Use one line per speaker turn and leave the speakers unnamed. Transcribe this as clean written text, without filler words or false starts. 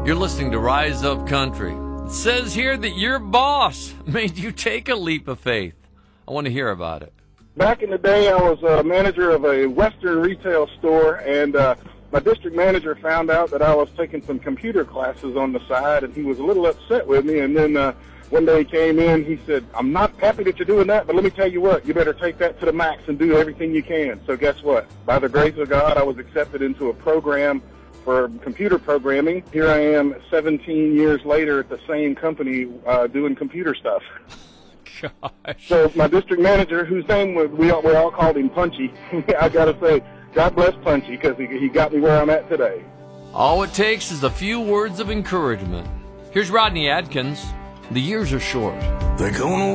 You're listening to Rise Up Country. It says here that your boss made you take a leap of faith. I want to hear about it.
Back in the day, I was a manager of a Western retail store, and my district manager found out that I was taking some computer classes on the side, and he was a little upset with me. And then one day he came in, he said, "I'm not happy that you're doing that, but let me tell you what, you better take that to the max and do everything you can." So guess what? By the grace of God, I was accepted into a program for computer programming. Here I am 17 years later at the same company doing computer stuff.
Gosh.
So my district manager, whose name we all called him Punchy, I got to say, God bless Punchy, because he got me where I'm at today.
All it takes is a few words of encouragement. Here's Rodney Adkins. The years are short.
They're going